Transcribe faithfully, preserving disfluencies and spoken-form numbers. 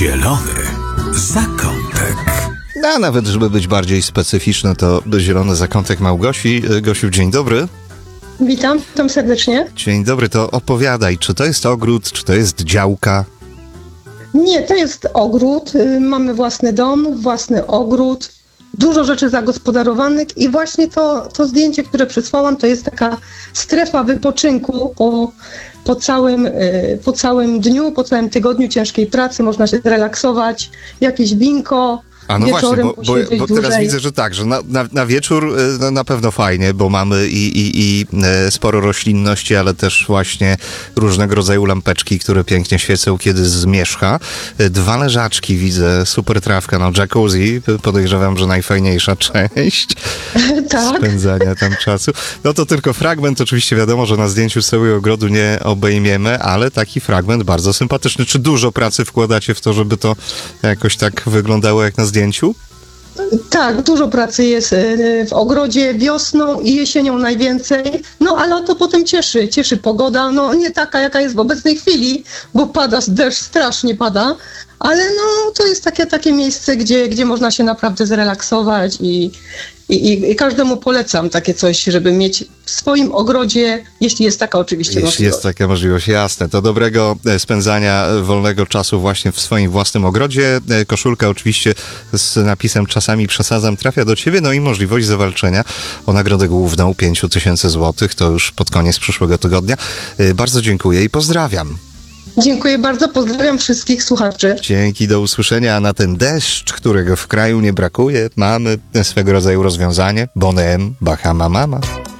Zielony zakątek. A nawet, żeby być bardziej specyficzny, to zielony zakątek Małgosi. Gosiu, dzień dobry. Witam, witam serdecznie. Dzień dobry, to opowiadaj, czy to jest ogród, czy to jest działka? Nie, to jest ogród. Mamy własny dom, własny ogród. Dużo rzeczy zagospodarowanych i właśnie to, to zdjęcie, które przysłałam, to jest taka strefa wypoczynku po, po, całym, po całym dniu, po całym tygodniu ciężkiej pracy. Można się zrelaksować, jakieś winko. A no właśnie, bo, bo, bo teraz dłużej. widzę, że tak, że na, na, na wieczór no, na pewno fajnie, bo mamy i, i, i sporo roślinności, ale też właśnie różnego rodzaju lampeczki, które pięknie świecą, kiedy zmierzcha. Dwa leżaczki widzę, super trawka, no jacuzzi, podejrzewam, że najfajniejsza część tak. spędzania tam czasu. No to tylko fragment, oczywiście wiadomo, że na zdjęciu całego ogrodu nie obejmiemy, ale taki fragment bardzo sympatyczny. Czy dużo pracy wkładacie w to, żeby to jakoś tak wyglądało jak na zdjęciu? zdjęciu? Tak, dużo pracy jest w ogrodzie wiosną i jesienią najwięcej, no ale to potem cieszy, cieszy pogoda, no nie taka jaka jest w obecnej chwili, bo pada deszcz, strasznie pada, ale no to jest takie, takie miejsce, gdzie, gdzie można się naprawdę zrelaksować i, i, i każdemu polecam takie coś, żeby mieć w swoim ogrodzie, jeśli jest taka oczywiście jeśli możliwość. Jeśli jest taka możliwość, jasne. To dobrego spędzania wolnego czasu właśnie w swoim własnym ogrodzie. Koszulka oczywiście z napisem "czasami przesadzam" trafia do ciebie, no i możliwość zawalczenia o nagrodę główną pięć tysięcy złotych, to już pod koniec przyszłego tygodnia. Bardzo dziękuję i pozdrawiam. Dziękuję bardzo, pozdrawiam wszystkich słuchaczy. Dzięki, do usłyszenia. A na ten deszcz, którego w kraju nie brakuje, mamy swego rodzaju rozwiązanie. Bonem Bahama Mama.